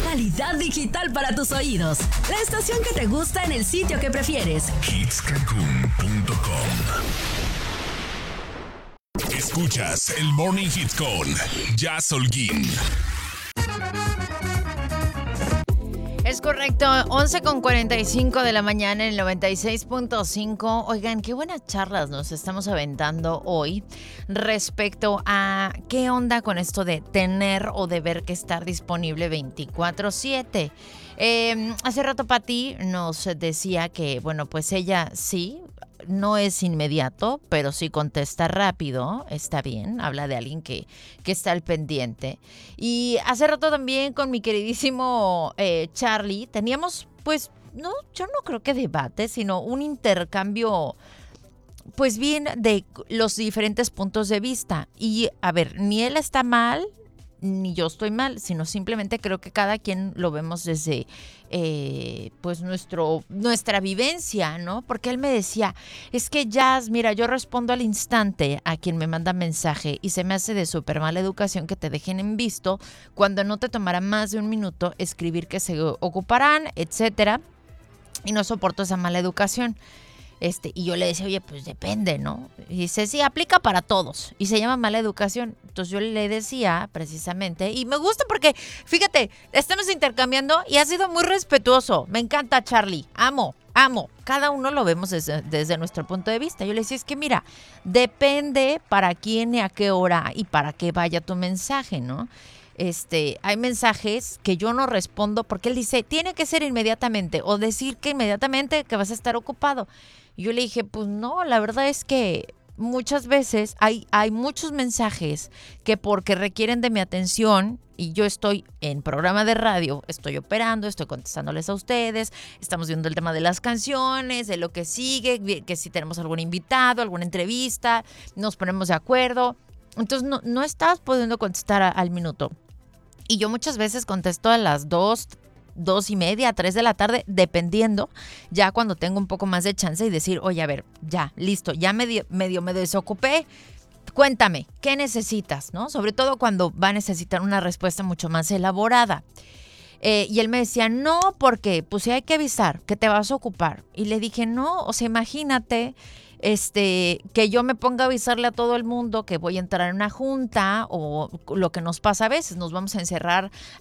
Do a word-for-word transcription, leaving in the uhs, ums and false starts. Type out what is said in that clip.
calidad digital para tus oídos. La estación que te gusta en el sitio que prefieres. hits cancún punto com. Escuchas el Morning Hit con Jazz Holguín. Es correcto, once con cuarenta y cinco de la mañana en el noventa y seis punto cinco. Oigan, qué buenas charlas nos estamos aventando hoy respecto a qué onda con esto de tener o deber que estar disponible veinticuatro siete. Eh, hace rato Pati nos decía que, bueno, pues ella sí, no es inmediato, pero sí contesta rápido, está bien, habla de alguien que, que está al pendiente. Y hace rato también con mi queridísimo eh, Charlie, teníamos pues, no, yo no creo que debate, sino un intercambio pues bien de los diferentes puntos de vista. Y a ver, ni él está mal, ni yo estoy mal, sino simplemente creo que cada quien lo vemos desde eh, pues nuestro, nuestra vivencia, ¿no? Porque él me decía, es que Jazz, mira, yo respondo al instante a quien me manda mensaje y se me hace de súper mala educación que te dejen en visto cuando no te tomará más de un minuto escribir que se ocuparán, etcétera, y no soporto esa mala educación. Este, y yo le decía, oye, pues depende, ¿no? Y dice, sí, aplica para todos. Y se llama mala educación. Entonces yo le decía, precisamente, y me gusta porque, fíjate, estamos intercambiando y ha sido muy respetuoso. Me encanta, Charlie. Amo, amo. Cada uno lo vemos desde, desde nuestro punto de vista. Yo le decía, es que mira, depende para quién y a qué hora y para qué vaya tu mensaje, ¿no? Este, hay mensajes que yo no respondo porque él dice, tiene que ser inmediatamente o decir que inmediatamente que vas a estar ocupado. Y yo le dije, pues no, la verdad es que muchas veces hay, hay muchos mensajes que porque requieren de mi atención y yo estoy en programa de radio, estoy operando, estoy contestándoles a ustedes, estamos viendo el tema de las canciones, de lo que sigue, que si tenemos algún invitado, alguna entrevista, nos ponemos de acuerdo. Entonces no, no estás pudiendo contestar a, al minuto. Y yo muchas veces contesto a las dos, dos y media, tres de la tarde, dependiendo, ya cuando tengo un poco más de chance y decir, oye, a ver, ya, listo, ya medio, medio me desocupé, cuéntame, ¿qué necesitas? ¿No? Sobre todo cuando va a necesitar una respuesta mucho más elaborada. Eh, y él me decía, no, porque pues sí hay que avisar que te vas a ocupar. Y le dije, no, o sea, imagínate este, que yo me ponga a avisarle a todo el mundo que voy a entrar en una junta o lo que nos pasa a veces, nos vamos a encerrar